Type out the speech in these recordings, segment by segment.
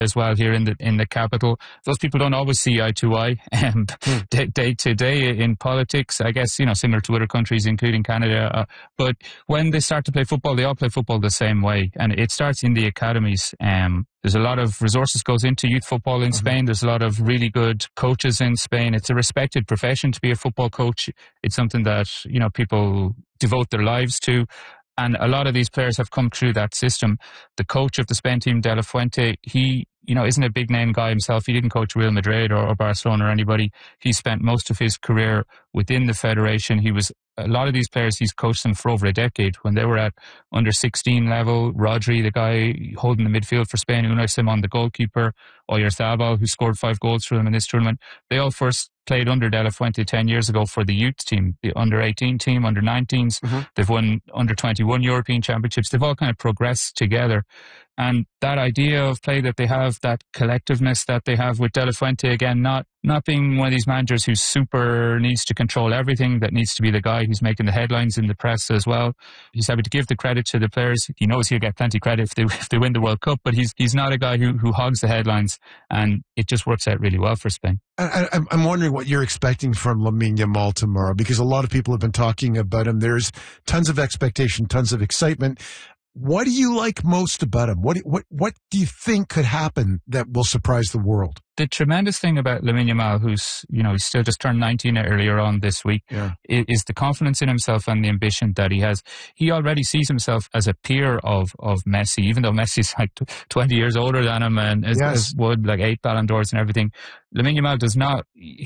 as well here in the capital. Those people don't always see eye to eye day to day in politics, I guess, similar to other countries, including Canada. But when they start to play football, they all play football the same way. And it starts in the academies. There's a lot of resources goes into youth football in Spain. There's a lot of really good coaches in Spain. It's a respected profession to be a football coach. It's something that, people devote their lives to. And a lot of these players have come through that system. The coach of the Spain team, De La Fuente, he, isn't a big name guy himself. He didn't coach Real Madrid or Barcelona or anybody. He spent most of his career within the federation. A lot of these players, he's coached them for over a decade. When they were at under 16 level, Rodri, the guy holding the midfield for Spain, Unai Simon, the goalkeeper, Oyarzabal, who scored 5 goals for them in this tournament, they all first played under De La Fuente 10 years ago for the youth team, the under 18 team, under 19s. They've won under 21 European championships. They've all kind of progressed together. And that idea of play that they have, that collectiveness that they have with De La Fuente, again, not being one of these managers who super needs to control everything, that needs to be the guy who's making the headlines in the press as well. He's happy to give the credit to the players. He knows he'll get plenty of credit if they win the World Cup, but he's not a guy who hogs the headlines, and it just works out really well for Spain. I'm wondering what you're expecting from Lamine Yamal tomorrow, because a lot of people have been talking about him. There's tons of expectation, tons of excitement. What do you like most about him? What do you think could happen that will surprise the world? The tremendous thing about Lamine Yamal, who's, he's still just turned 19 earlier on this week, is the confidence in himself and the ambition that he has. He already sees himself as a peer of Messi, even though Messi's like 20 years older than him and has won like 8 Ballon d'Ors and everything. Lamine Yamal does not,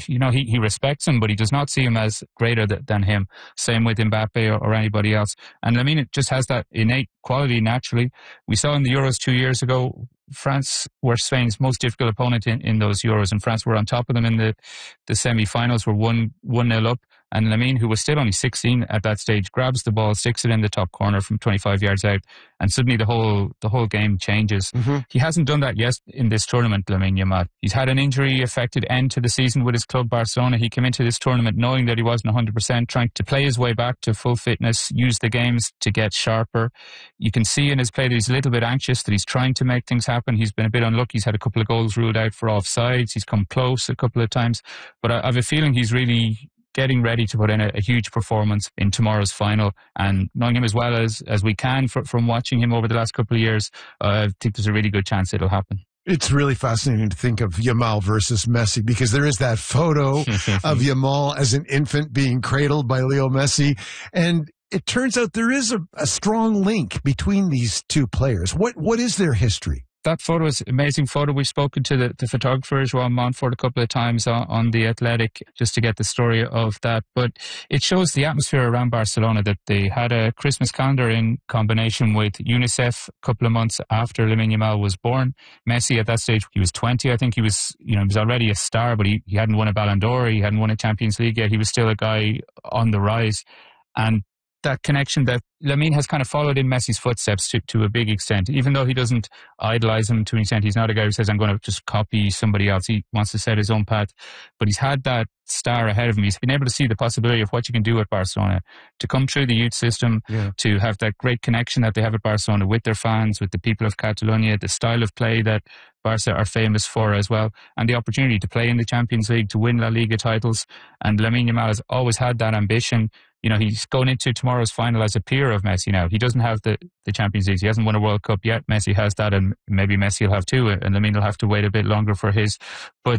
he respects him, but he does not see him as greater than him. Same with Mbappe or anybody else. And Lamine just has that innate quality naturally. We saw in the Euros 2 years ago, France were Spain's most difficult opponent in those Euros, and France were on top of them in the semi-finals, were 1-0 up. And Lamine, who was still only 16 at that stage, grabs the ball, sticks it in the top corner from 25 yards out, and suddenly the whole game changes. He hasn't done that yet in this tournament, Lamine Yamal. He's had an injury-affected end to the season with his club Barcelona. He came into this tournament knowing that he wasn't 100%, trying to play his way back to full fitness, use the games to get sharper. You can see in his play that he's a little bit anxious, that he's trying to make things happen. He's been a bit unlucky. He's had a couple of goals ruled out for offsides. He's come close a couple of times. But I have a feeling he's really getting ready to put in a huge performance in tomorrow's final. And knowing him as well as we can from watching him over the last couple of years, I think there's a really good chance it'll happen. It's really fascinating to think of Yamal versus Messi, because there is that photo of Yamal as an infant being cradled by Leo Messi. And it turns out there is a strong link between these two players. What is their history? That photo is an amazing photo. We've spoken to the photographer, Joao Montfort, a couple of times on The Athletic just to get the story of that. But it shows the atmosphere around Barcelona, that they had a Christmas calendar in combination with UNICEF a couple of months after Lamine Yamal was born. Messi at that stage, he was 20. I think he was already a star, but he hadn't won a Ballon d'Or. He hadn't won a Champions League yet. He was still a guy on the rise. And that connection that Lamine has kind of followed in Messi's footsteps to a big extent. Even though he doesn't idolize him to an extent, he's not a guy who says, I'm going to just copy somebody else. He wants to set his own path. But he's had that star ahead of him. He's been able to see the possibility of what you can do at Barcelona, to come through the youth system, to have that great connection that they have at Barcelona with their fans, with the people of Catalonia, the style of play that Barca are famous for as well, and the opportunity to play in the Champions League, to win La Liga titles. And Lamine Yamal has always had that ambition. He's going into tomorrow's final as a peer of Messi now. He doesn't have the Champions League. He hasn't won a World Cup yet. Messi has that, and maybe Messi will have two, and Lamine will have to wait a bit longer for his. But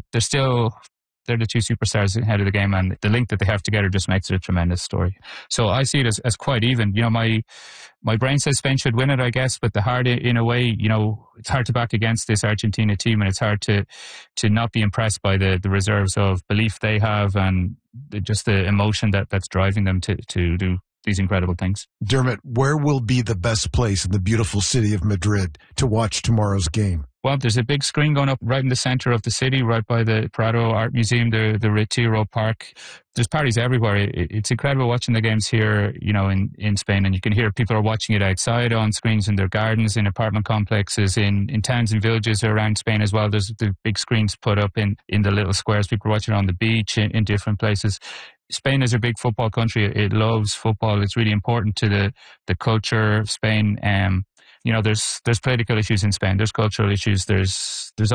they're the two superstars ahead of the game, and the link that they have together just makes it a tremendous story. So I see it as quite even. My brain says Spain should win it, I guess, but the heart, in a way, it's hard to back against this Argentina team, and it's hard to not be impressed by the reserves of belief they have, and just the emotion that's driving them to do these incredible things. Dermot, where will be the best place in the beautiful city of Madrid to watch tomorrow's game? Well, there's a big screen going up right in the center of the city, right by the Prado Art Museum, the Retiro Park. There's parties everywhere. It's incredible watching the games here, in Spain. And you can hear people are watching it outside on screens in their gardens, in apartment complexes, in towns and villages around Spain as well. There's the big screens put up in the little squares. People are watching it on the beach in different places. Spain is a big football country. It loves football. It's really important to the culture of Spain. there's political issues in Spain, there's cultural issues, there's